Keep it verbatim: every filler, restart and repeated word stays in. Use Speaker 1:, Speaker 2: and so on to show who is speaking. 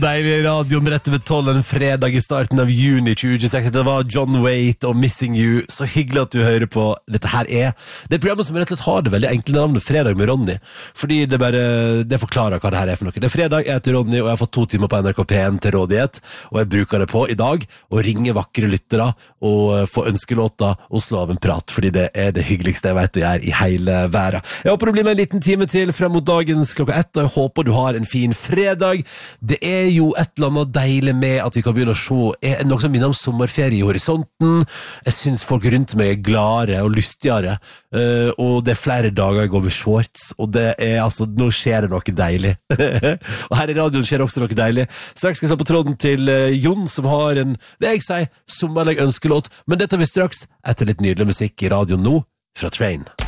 Speaker 1: Deilig radioen rett ved tolv en fredag i starten av juni tjue tjueseks. Det var John Waite og Missing You. Så hyggelig at du hører på. Dette her er det programmet som rett og slett har det veldig enkle navnet Fredag med Ronny. Fordi det bare, det forklarer hva det her er for noe. Det er fredag, jeg heter Ronny, og jeg har fått to timer på N R K P en til rådighet. Og jeg bruker det på i dag å ringe vakre lyttere og få ønskelåter og slå av en prat. Fordi det er det hyggeligste jeg vet å gjøre i hele verden. Jeg håper det blir med en liten time til frem mot dagens klokka ett, og jeg håper du har en fin fredag. Det er jo et eller annet deilig med at vi kan begynne å se er noe som minner om sommerferie i horisonten. Jeg synes folk rundt meg er gladere og lystigere, uh, og det er flere dager jeg går med shorts, og det er altså, nå skjer det noe deilig. Og her i radioen skjer det også noe deilig. Straks skal jeg stå på tråden til uh, Jon, som har en, vil jeg si, sommerlig ønskelåt, men det tar vi straks etter litt nydelig musikk i radioen nå, fra Train.